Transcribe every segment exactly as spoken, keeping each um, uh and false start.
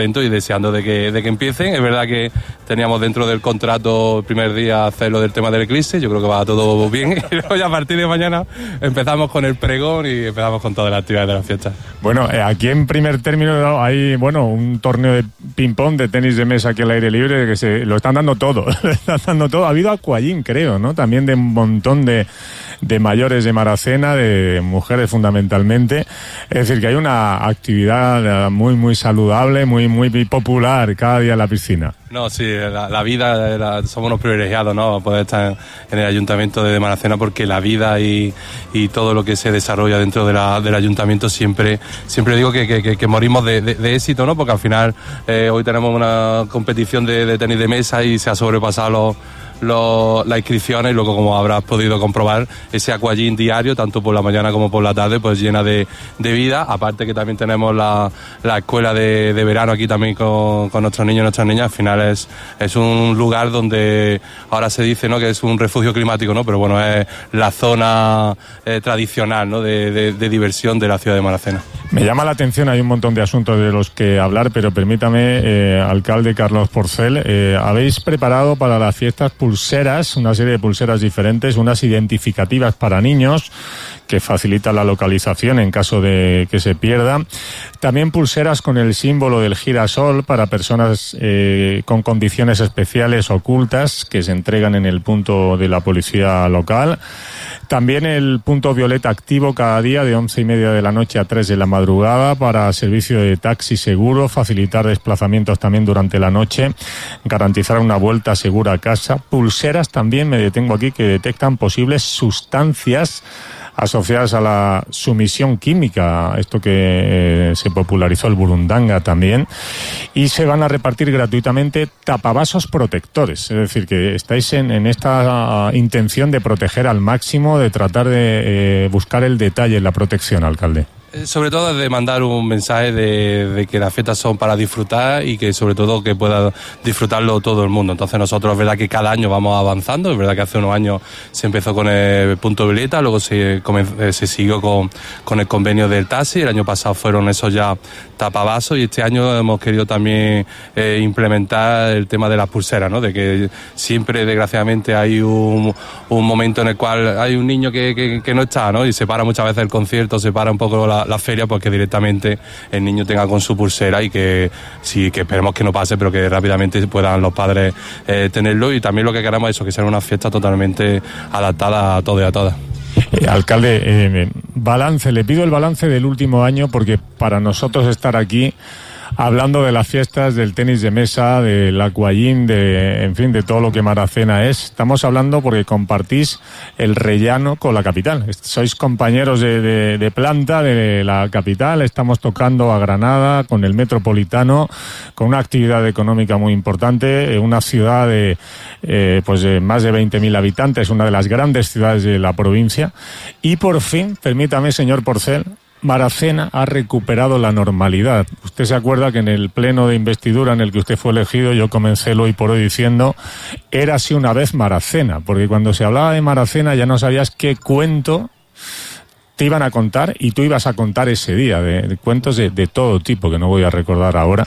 y deseando de que, de que empiecen. Es verdad que teníamos dentro del contrato el primer día hacer lo del tema del eclipse, yo creo que va todo bien y luego ya a partir de mañana empezamos con el pregón y empezamos con todas las actividades de la fiesta. Bueno, eh, aquí en primer término hay, bueno, un torneo de ping-pong, de tenis de mesa aquí al aire libre, que se lo están dando todo, lo están dando todo. Ha habido aquagym, creo, ¿no? También de un montón de, de mayores de Maracena, de mujeres fundamentalmente. Es decir, que hay una actividad muy, muy saludable, muy, muy popular cada día en la piscina. No, sí, la, la vida, la, somos unos privilegiados, ¿no? Poder estar en el ayuntamiento de Maracena, porque la vida y, y todo lo que se desarrolla dentro de la, del ayuntamiento siempre, siempre digo que, que, que morimos de, de, de éxito, ¿no? Porque al final eh, hoy tenemos una competición de, de tenis de mesa y se ha sobrepasado los Los, las inscripciones, y luego, como habrás podido comprobar, ese aquagym diario, tanto por la mañana como por la tarde, pues llena de, de vida. Aparte que también tenemos la, la escuela de, de verano aquí también con, con nuestros niños y nuestras niñas. Al final es, es un lugar donde ahora se dice, ¿no?, que es un refugio climático, ¿no? Pero bueno, es la zona eh, tradicional, ¿no?, de, de, de diversión de la ciudad de Maracena. Me llama la atención, hay un montón de asuntos de los que hablar, pero permítame, eh, alcalde Carlos Porcel, eh, habéis preparado para las fiestas pulseras, una serie de pulseras diferentes, unas identificativas para niños que facilitan la localización en caso de que se pierda. También pulseras con el símbolo del girasol para personas eh, con condiciones especiales ocultas que se entregan en el punto de la policía local. También el punto violeta activo cada día de once y media de la noche a tres de la madrugada para servicio de taxi seguro, facilitar desplazamientos también durante la noche, garantizar una vuelta segura a casa. Pulseras también, me detengo aquí, que detectan posibles sustancias asociadas a la sumisión química, esto que eh, se popularizó el burundanga también, y se van a repartir gratuitamente tapavasos protectores, es decir, que estáis en, en esta intención de proteger al máximo, de tratar de eh, buscar el detalle en la protección, alcalde. Sobre todo de mandar un mensaje de, de que las fiestas son para disfrutar y que sobre todo que pueda disfrutarlo todo el mundo. Entonces nosotros es verdad que cada año vamos avanzando, es verdad que hace unos años se empezó con el punto violeta, luego se, se siguió con, con el convenio del taxi, el año pasado fueron esos ya tapavasos y este año hemos querido también eh, implementar el tema de las pulseras, ¿no? De que siempre desgraciadamente hay un, un momento en el cual hay un niño que, que, que no está, ¿no? Y se para muchas veces el concierto, se para un poco la la feria, porque directamente el niño tenga con su pulsera y que sí, que esperemos que no pase, pero que rápidamente puedan los padres eh, tenerlo. Y también lo que queremos es eso, que sea una fiesta totalmente adaptada a todos y a todas. Eh, alcalde, eh, balance, le pido el balance del último año, porque para nosotros estar aquí hablando de las fiestas, del tenis de mesa, del aquagym, de, en fin, de todo lo que Maracena es. Estamos hablando porque compartís el rellano con la capital. Sois compañeros de, de, de planta de la capital. Estamos tocando a Granada con el Metropolitano, con una actividad económica muy importante, una ciudad de, eh, pues de más de veinte mil habitantes, una de las grandes ciudades de la provincia. Y por fin, permítame, señor Porcel, Maracena ha recuperado la normalidad. Usted se acuerda que en el pleno de investidura en el que usted fue elegido, yo comencé el hoy por hoy diciendo, era así una vez Maracena, porque cuando se hablaba de Maracena ya no sabías qué cuento te iban a contar, y tú ibas a contar ese día, de, de cuentos de, de todo tipo, que no voy a recordar ahora.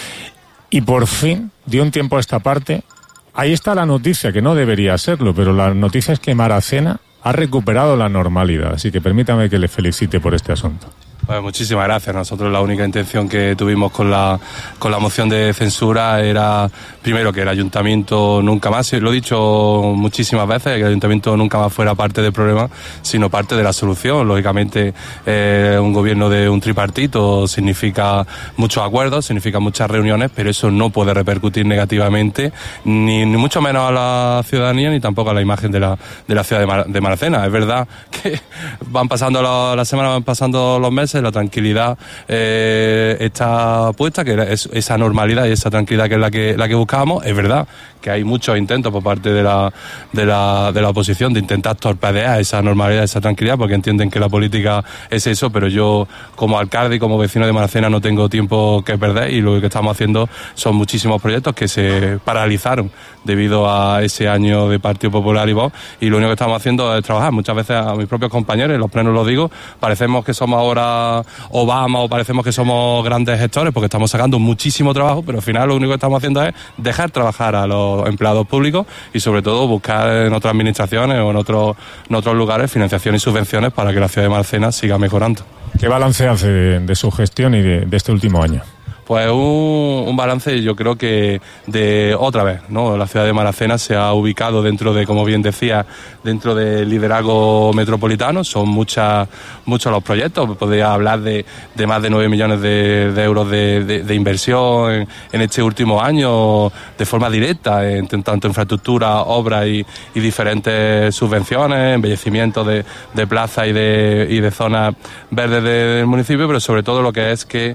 Y por fin, de un tiempo a esta parte, ahí está la noticia, que no debería serlo, pero la noticia es que Maracena ha recuperado la normalidad, así que permítame que le felicite por este asunto. Pues muchísimas gracias. Nosotros la única intención que tuvimos con la con la moción de censura era, primero, que el ayuntamiento nunca más, lo he dicho muchísimas veces, que el ayuntamiento nunca más fuera parte del problema, sino parte de la solución. Lógicamente, eh, un gobierno de un tripartito significa muchos acuerdos, significa muchas reuniones, pero eso no puede repercutir negativamente, ni, ni mucho menos a la ciudadanía, ni tampoco a la imagen de la, de la ciudad de, Mar, de Maracena. Es verdad que van pasando los, las semanas, van pasando los meses, la tranquilidad eh, está puesta, que es esa normalidad y esa tranquilidad que es la que la que buscábamos. Es verdad que hay muchos intentos por parte de la de la de la oposición de intentar torpedear esa normalidad, esa tranquilidad, porque entienden que la política es eso, pero yo como alcalde y como vecino de Maracena no tengo tiempo que perder, y lo que estamos haciendo son muchísimos proyectos que se paralizaron debido a ese año de Partido Popular y Vox, y lo único que estamos haciendo es trabajar. Muchas veces a mis propios compañeros, en los plenos lo digo, parecemos que somos ahora parezca Obama o parecemos que somos grandes gestores porque estamos sacando muchísimo trabajo, pero al final lo único que estamos haciendo es dejar trabajar a los empleados públicos y sobre todo buscar en otras administraciones o en otros, en otros lugares financiación y subvenciones para que la ciudad de Maracena siga mejorando. ¿Qué balance hace de, de su gestión y de, de este último año? Pues un, un balance, yo creo que de otra vez, ¿no? La ciudad de Maracena se ha ubicado dentro de, como bien decía, dentro del liderazgo metropolitano. Son muchas, muchos los proyectos. Podría hablar de, de más de nueve millones de, de euros de, de, de inversión en, en este último año, de forma directa, en tanto infraestructura, obras y, y diferentes subvenciones, embellecimiento de, de plazas y de, y de zonas verdes de, del municipio, pero sobre todo lo que es que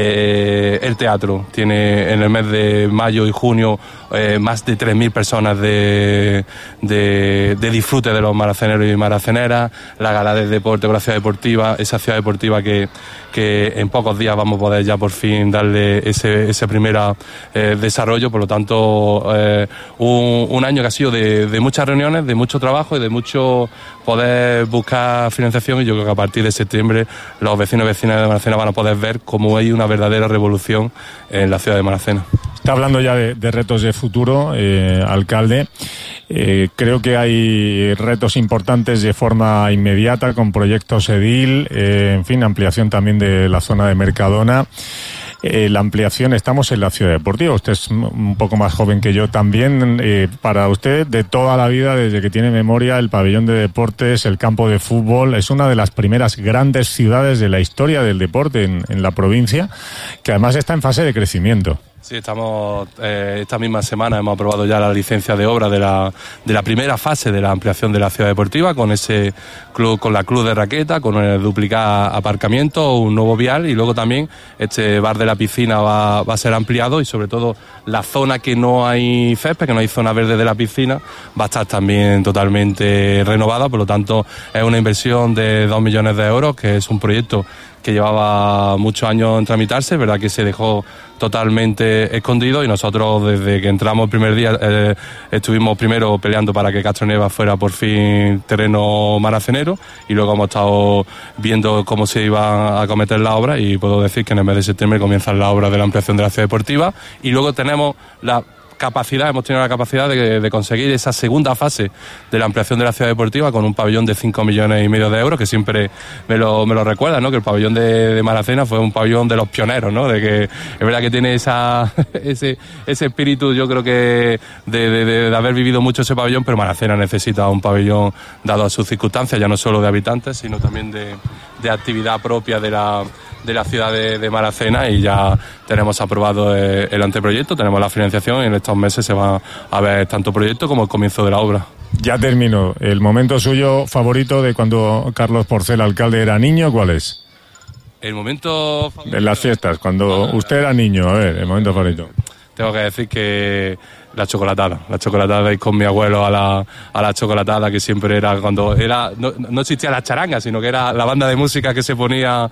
eh, el teatro tiene en el mes de mayo y junio eh, más de tres mil personas de, de, de disfrute de los maraceneros y maraceneras, la gala de deporte con la ciudad deportiva, esa ciudad deportiva que, que en pocos días vamos a poder ya por fin darle ese, ese primer eh, desarrollo. Por lo tanto, eh, un, un año que ha sido de, de muchas reuniones, de mucho trabajo y de mucho poder buscar financiación, y yo creo que a partir de septiembre los vecinos y vecinas de Maracena van a poder ver cómo hay una verdadera revolución en la ciudad de Maracena. Está hablando ya de, de retos de futuro, eh, alcalde. Eh, creo que hay retos importantes de forma inmediata con proyectos edil, eh, en fin, ampliación también de la zona de Mercadona. Eh, la ampliación, estamos en la ciudad deportiva, usted es un poco más joven que yo también, eh, para usted de toda la vida, desde que tiene memoria, el pabellón de deportes, el campo de fútbol, es una de las primeras grandes ciudades de la historia del deporte en, en la provincia, que además está en fase de crecimiento. Sí, estamos, eh, esta misma semana hemos aprobado ya la licencia de obra de la, de la primera fase de la ampliación de la ciudad deportiva, con ese club, con la club de raqueta, con el duplicar aparcamiento, un nuevo vial, y luego también este bar de la piscina va, va a ser ampliado, y sobre todo la zona que no hay césped, que no hay zona verde de la piscina, va a estar también totalmente renovada. Por lo tanto, es una inversión de dos millones de euros, que es un proyecto que llevaba muchos años en tramitarse, verdad que se dejó totalmente escondido, y nosotros desde que entramos el primer día eh, estuvimos primero peleando para que Castroneva fuera por fin terreno maracenero, y luego hemos estado viendo cómo se iba a acometer la obra, y puedo decir que en el mes de septiembre comienzan las obras de la ampliación de la ciudad deportiva, y luego tenemos la capacidad, hemos tenido la capacidad de, de conseguir esa segunda fase de la ampliación de la ciudad deportiva con un pabellón de cinco millones y medio de euros, que siempre me lo, me lo recuerda, ¿no? Que el pabellón de, de Maracena fue un pabellón de los pioneros, ¿no? De que es verdad que tiene esa ese, ese espíritu, yo creo que de, de, de, de haber vivido mucho ese pabellón, pero Maracena necesita un pabellón dado a sus circunstancias, ya no solo de habitantes, sino también de, de actividad propia de la de la ciudad de, de Maracena, y ya tenemos aprobado el, el anteproyecto, tenemos la financiación, y en estos meses se va a ver tanto proyecto como el comienzo de la obra. Ya termino. ¿El momento suyo favorito de cuando Carlos Porcel, alcalde, era niño, cuál es? El momento favorito... De las fiestas, cuando ah, usted era niño, a ver, el momento favorito. Tengo que decir que la chocolatada, la chocolatada, ir con mi abuelo a la, a la chocolatada, que siempre era cuando era, no, no existía la charanga, sino que era la banda de música que se ponía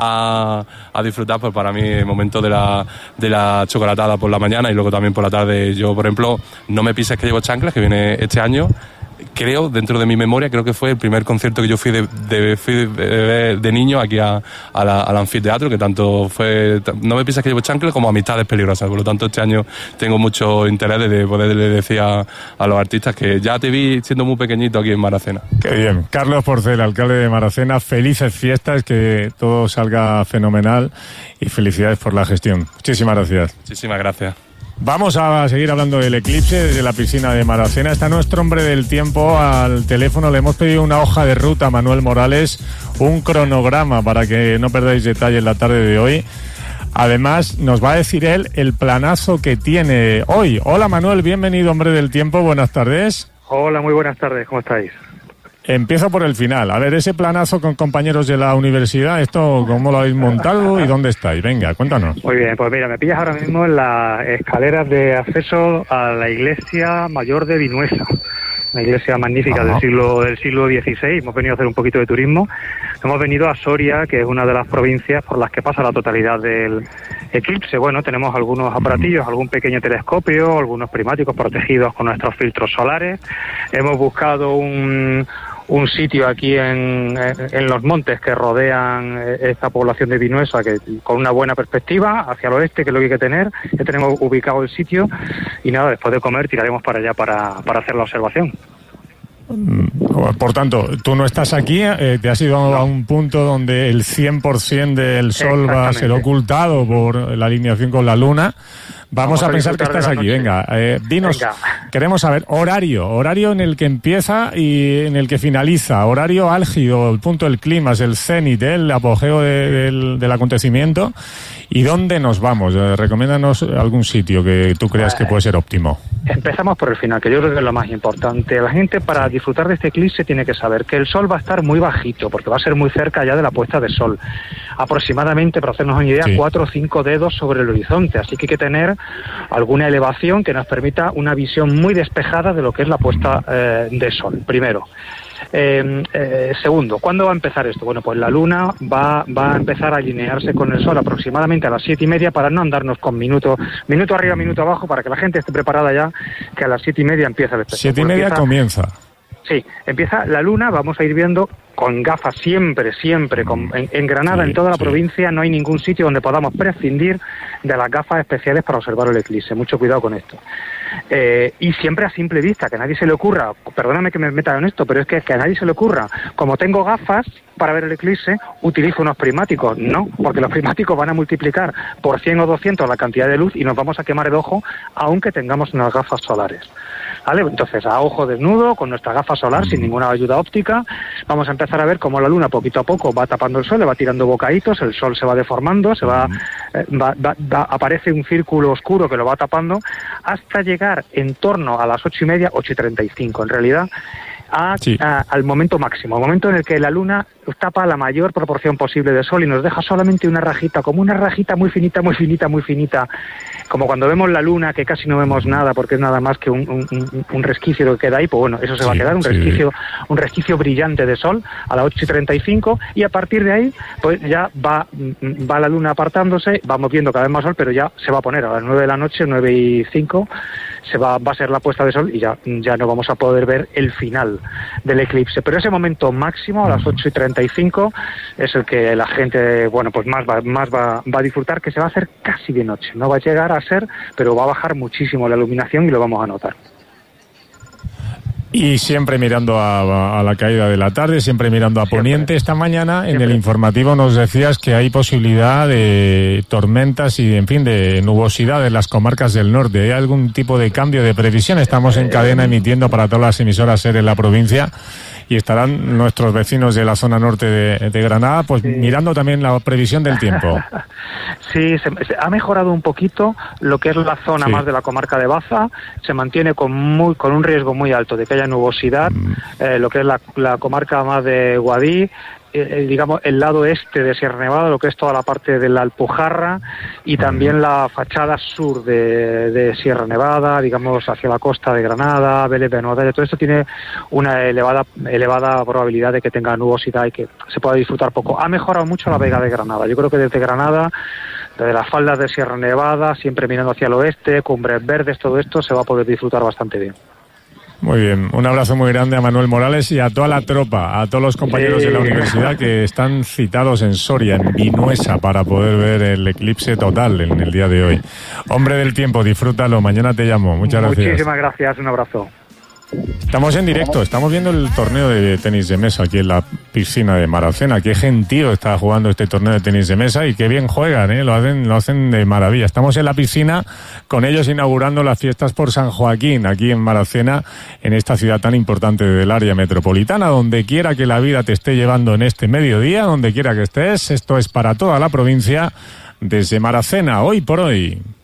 a, a disfrutar. Pues para mí el momento de la, de la chocolatada por la mañana, y luego también por la tarde. Yo, por ejemplo, No me pises que llevo chanclas, que viene este año. Creo, dentro de mi memoria, creo que fue el primer concierto que yo fui de, de, fui de, de niño aquí a, a la, al anfiteatro, que tanto fue No me piensas que llevo chanclas como Amistades peligrosas. Por lo tanto, este año tengo mucho interés de poderle decir a, a los artistas que ya te vi siendo muy pequeñito aquí en Maracena. Qué bien. Carlos Porcel, alcalde de Maracena, felices fiestas, que todo salga fenomenal, y felicidades por la gestión. Muchísimas gracias. Muchísimas gracias. Vamos a seguir hablando del eclipse desde la piscina de Maracena. Está nuestro hombre del tiempo al teléfono. Le hemos pedido una hoja de ruta a Manuel Morales, un cronograma para que no perdáis detalle en la tarde de hoy. Además, nos va a decir él el planazo que tiene hoy. Hola Manuel, bienvenido, hombre del tiempo. Buenas tardes. Hola, muy buenas tardes. ¿Cómo estáis? Empiezo por el final. A ver, ese planazo con compañeros de la universidad, ¿esto cómo lo habéis montado y dónde estáis? Venga, cuéntanos. Muy bien, pues mira, me pillas ahora mismo en las escaleras de acceso a la iglesia mayor de Vinuesa, una iglesia magnífica Ajá. del siglo del siglo dieciséis. Hemos venido a hacer un poquito de turismo. Hemos venido a Soria, que es una de las provincias por las que pasa la totalidad del eclipse. Bueno, tenemos algunos aparatillos, algún pequeño telescopio, algunos prismáticos protegidos con nuestros filtros solares. Hemos buscado un... un sitio aquí en, en los montes que rodean esta población de Vinuesa, que con una buena perspectiva hacia el oeste, que es lo que hay que tener. Ya tenemos ubicado el sitio y nada, después de comer tiraremos para allá para, para hacer la observación. Por tanto, tú no estás aquí, eh, te has ido no. a un punto donde el cien por ciento del sol va a ser ocultado por la alineación con la luna. Vamos, Vamos a, a pensar que estás aquí. Venga, eh, dinos, Venga. Queremos saber horario, horario en el que empieza y en el que finaliza, horario álgido, el punto del clima, es el cenit, el apogeo de, del, del acontecimiento. ¿Y dónde nos vamos? Eh, recomiéndanos algún sitio que tú creas que puede ser óptimo. Empezamos por el final, que yo creo que es lo más importante. La gente, para disfrutar de este eclipse, tiene que saber que el sol va a estar muy bajito, porque va a ser muy cerca ya de la puesta de sol. Aproximadamente, para hacernos una idea, sí. cuatro o cinco dedos sobre el horizonte. Así que hay que tener alguna elevación que nos permita una visión muy despejada de lo que es la puesta eh, de sol, primero. Eh, eh, segundo, ¿cuándo va a empezar esto? Bueno, pues la luna va, va a empezar a alinearse con el sol aproximadamente a las siete y media, para no andarnos con minuto, minuto arriba, minuto abajo, para que la gente esté preparada ya, que a las siete y media empieza el espectáculo. Siete y media empieza, comienza. Sí, empieza la luna, vamos a ir viendo con gafas siempre, siempre, con, en, en Granada, sí, en toda la sí. provincia, no hay ningún sitio donde podamos prescindir de las gafas especiales para observar el eclipse. Mucho cuidado con esto. Eh, y siempre a simple vista, que a nadie se le ocurra, perdóname que me meta en esto, pero es que, que a nadie se le ocurra, como tengo gafas para ver el eclipse, utilizo unos prismáticos. No, porque los prismáticos van a multiplicar por cien o doscientos la cantidad de luz y nos vamos a quemar el ojo, aunque tengamos unas gafas solares. ¿Vale? Entonces, a ojo desnudo, con nuestra gafa solar, sin ninguna ayuda óptica, vamos a empezar a ver cómo la luna poquito a poco va tapando el sol, le va tirando bocaditos, el sol se va deformando, se va, eh, va, va, va aparece un círculo oscuro que lo va tapando, hasta llegar en torno a las ocho y media, ocho y treinta y cinco, en realidad, a, sí. a, al momento máximo, el momento en el que la luna tapa la mayor proporción posible de sol y nos deja solamente una rajita, como una rajita muy finita, muy finita, muy finita, como cuando vemos la luna, que casi no vemos nada porque es nada más que un, un, un resquicio que queda ahí. Pues bueno, eso se sí, va a quedar, un sí. resquicio un resquicio brillante de sol a las ocho y treinta y cinco, y a partir de ahí pues ya va, va la luna apartándose, vamos viendo cada vez más sol, pero ya se va a poner a las nueve de la noche, nueve y cinco, se va, va a ser la puesta de sol y ya, ya no vamos a poder ver el final del eclipse. Pero ese momento máximo, a las ocho y treinta y cinco, es el que la gente, bueno, pues más va, más va, va a disfrutar, que se va a hacer casi de noche. No va a llegar a ser, pero va a bajar muchísimo la iluminación y lo vamos a notar. Y siempre mirando a, a la caída de la tarde, siempre mirando a siempre. Poniente. Esta mañana siempre. En el informativo nos decías que hay posibilidad de tormentas y, en fin, de nubosidad en las comarcas del norte. ¿Hay algún tipo de cambio de previsión? Estamos en cadena emitiendo para todas las emisoras SER en la provincia, y estarán nuestros vecinos de la zona norte de, de Granada, pues sí. mirando también la previsión del tiempo. Sí, se, se ha mejorado un poquito lo que es la zona sí. más de la comarca de Baza, se mantiene con muy con un riesgo muy alto de que haya nubosidad, mm. eh, lo que es la, la comarca más de Guadí, eh, digamos el lado este de Sierra Nevada, lo que es toda la parte de la Alpujarra y también mm. la fachada sur de, de Sierra Nevada, digamos hacia la costa de Granada, Vélez de Nuadella. Todo esto tiene una elevada elevada probabilidad de que tenga nubosidad y que se pueda disfrutar poco. Ha mejorado mucho la Vega de Granada. Yo creo que desde Granada, desde las faldas de Sierra Nevada, siempre mirando hacia el oeste, Cumbres Verdes, todo esto se va a poder disfrutar bastante bien. Muy bien, un abrazo muy grande a Manuel Morales y a toda la tropa, a todos los compañeros sí. de la universidad que están citados en Soria, en Vinuesa, para poder ver el eclipse total en el día de hoy. Hombre del tiempo, disfrútalo, mañana te llamo. Muchas gracias. Muchísimas gracias, un abrazo. Estamos en directo, estamos viendo el torneo de tenis de mesa aquí en la piscina de Maracena. Qué gentío está jugando este torneo de tenis de mesa y qué bien juegan, ¿eh? Lo hacen, lo hacen de maravilla. Estamos en la piscina con ellos inaugurando las fiestas por San Joaquín aquí en Maracena, en esta ciudad tan importante del área metropolitana. Donde quiera que la vida te esté llevando en este mediodía, donde quiera que estés, esto es para toda la provincia desde Maracena, hoy por hoy.